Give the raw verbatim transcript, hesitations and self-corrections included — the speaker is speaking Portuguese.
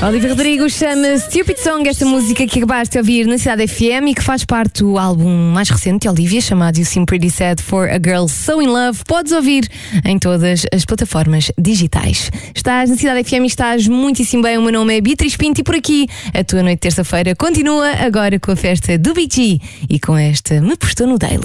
Olivia Rodrigo chama Stupid Song, esta música que acabaste de ouvir na Cidade F M e que faz parte do álbum mais recente de Olivia, chamado You Seem Pretty Sad for a Girl So In Love. Podes ouvir em todas as plataformas digitais. Estás na Cidade F M e estás muitíssimo bem. O meu nome é Beatriz Pinto e por aqui a tua noite de terça-feira continua agora com a festa do Big G e com esta Me Postou no Daily.